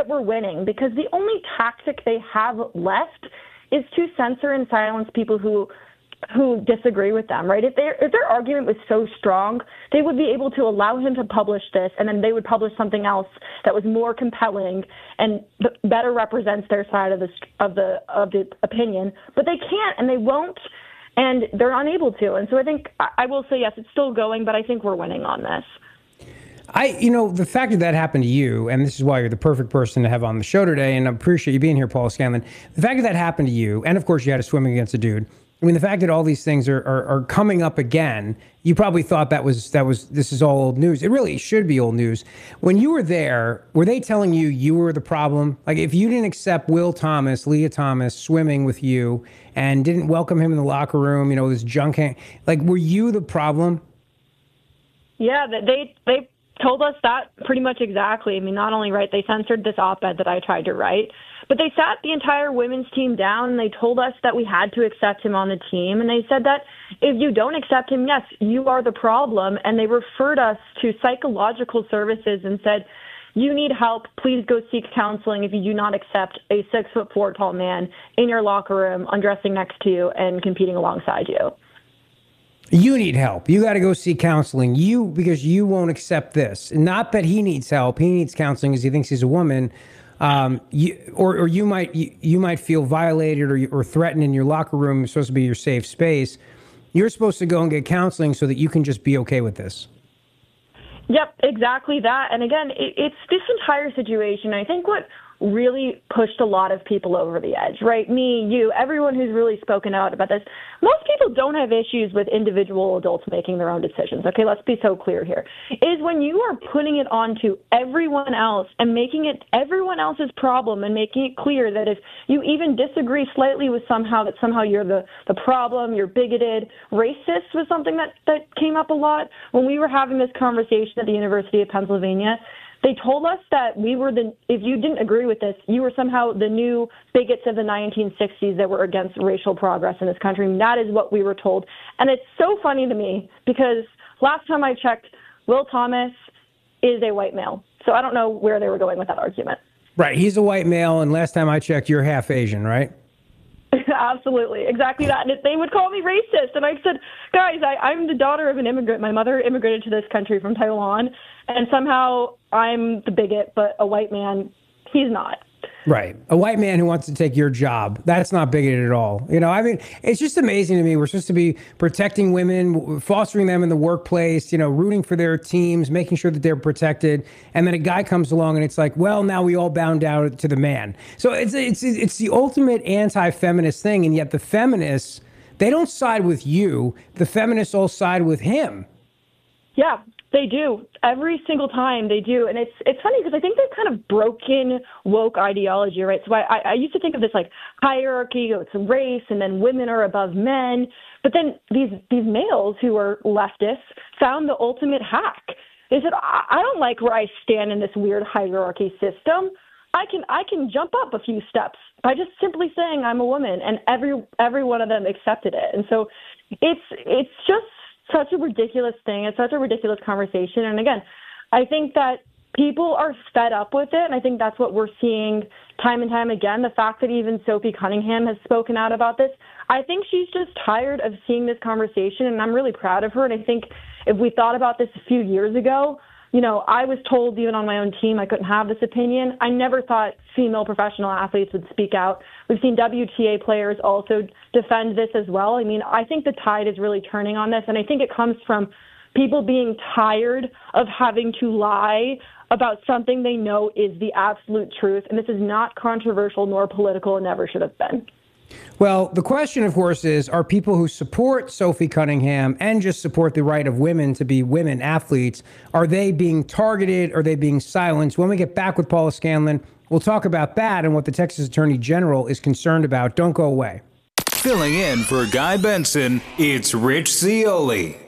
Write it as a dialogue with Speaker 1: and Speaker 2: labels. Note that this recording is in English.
Speaker 1: that we're winning, because the only tactic they have left is to censor and silence people who disagree with them, right? If their argument was so strong, they would be able to allow him to publish this, and then they would publish something else that was more compelling and better represents their side of the opinion. But they can't, and they won't, and they're unable to. And so I think I will say, yes, it's still going, but I think we're winning on this.
Speaker 2: The fact that happened to you, and this is why you're the perfect person to have on the show today, and I appreciate you being here, Paula Scanlon. The fact that happened to you, and of course you had to swim against a dude. I mean, the fact that all these things are coming up again, you probably thought this is all old news. It really should be old news. When you were there, were they telling you were the problem? Like, if you didn't accept Lia Thomas swimming with you and didn't welcome him in the locker room, this junk, like, were you the problem?
Speaker 1: Yeah, they told us that pretty much exactly. I mean, not only, right, they censored this op-ed that I tried to write, but they sat the entire women's team down and they told us that we had to accept him on the team. And they said that if you don't accept him, yes, you are the problem. And they referred us to psychological services and said, you need help. Please go seek counseling if you do not accept a 6'4" tall man in your locker room, undressing next to you and competing alongside you.
Speaker 2: You need help. You got to go seek counseling. Because you won't accept this. Not that he needs help. He needs counseling because he thinks he's a woman. You might feel violated or threatened in your locker room. It's supposed to be your safe space. You're supposed to go and get counseling so that you can just be okay with this.
Speaker 1: Yep, exactly that. And again, it's this entire situation. I think what really pushed a lot of people over the edge, right? Me, you, everyone who's really spoken out about this. Most people don't have issues with individual adults making their own decisions. Okay, let's be so clear here. Is when you are putting it onto everyone else and making it everyone else's problem and making it clear that if you even disagree slightly with somehow you're the problem, you're bigoted. Racist was something that came up a lot when we were having this conversation at the University of Pennsylvania. They told us that if you didn't agree with this, you were somehow the new bigots of the 1960s that were against racial progress in this country. And that is what we were told. And it's so funny to me because last time I checked, Will Thomas is a white male. So I don't know where they were going with that argument.
Speaker 2: Right. He's a white male. And last time I checked, you're half Asian, right?
Speaker 1: Absolutely. Exactly that. And they would call me racist. And I said, guys, I'm the daughter of an immigrant. My mother immigrated to this country from Taiwan. And somehow I'm the bigot, but a white man, he's not.
Speaker 2: Right. A white man who wants to take your job. That's not bigoted at all. It's just amazing to me. We're supposed to be protecting women, fostering them in the workplace, rooting for their teams, making sure that they're protected. And then a guy comes along and it's like, well, now we all bow down to the man. So it's the ultimate anti-feminist thing. And yet the feminists, they don't side with you. The feminists all side with him.
Speaker 1: Yeah. They do. Every single time they do. And it's funny because I think they've kind of broken woke ideology, right? So I used to think of this like hierarchy, it's race, and then women are above men. But then these males who are leftists found the ultimate hack. They said, I don't like where I stand in this weird hierarchy system. I can jump up a few steps by just simply saying I'm a woman, and every one of them accepted it. And so it's just such a ridiculous thing. It's such a ridiculous conversation. And again, I think that people are fed up with it. And I think that's what we're seeing time and time again. The fact that even Sophie Cunningham has spoken out about this, I think she's just tired of seeing this conversation. And I'm really proud of her. And I think if we thought about this a few years ago, I was told even on my own team I couldn't have this opinion. I never thought female professional athletes would speak out. We've seen WTA players also defend this as well. I mean, I think the tide is really turning on this, and I think it comes from people being tired of having to lie about something they know is the absolute truth, and this is not controversial nor political and never should have been.
Speaker 2: Well, the question, of course, is, are people who support Sophie Cunningham and just support the right of women to be women athletes, are they being targeted? Are they being silenced? When we get back with Paula Scanlon, we'll talk about that and what the Texas Attorney General is concerned about. Don't go away.
Speaker 3: Filling in for Guy Benson, it's Rich Zeoli.